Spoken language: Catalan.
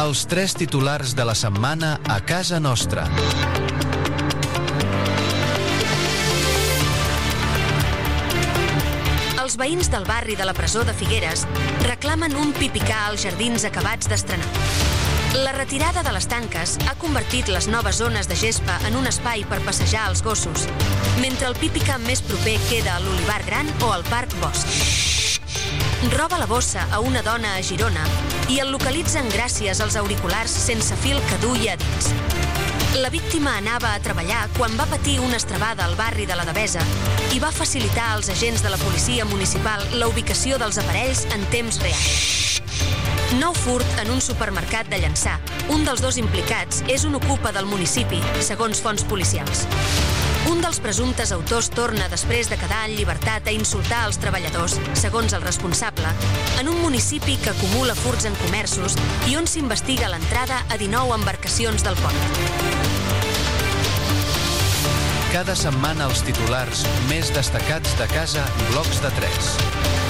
Els 3 titulars de la setmana a casa nostra. Els veïns del barri de la presó de Figueres reclamen un pipicà als jardins acabats d'estrenar. La retirada de les tanques ha convertit les noves zones de gespa en un espai per passejar els gossos, mentre el pipicà més proper queda a l'Olivar Gran o al Parc Bosc. Roba la bossa a una dona a Girona i el localitzen gràcies als auriculars sense fil que duia a dins. La víctima anava a treballar quan va patir una estrebada al barri de la Devesa i va facilitar als agents de la policia municipal la ubicació dels aparells en temps real. Nou furt en un supermercat de Llançà. Un dels 2 implicats és un ocupa del municipi, segons fonts policials. Un dels presumptes autors torna després de quedar en llibertat a insultar els treballadors, segons el responsable, en un municipi que acumula furts en comerços i on s'investiga l'entrada a 19 embarcacions del port. Cada setmana els titulars més destacats de casa Blocs de 3.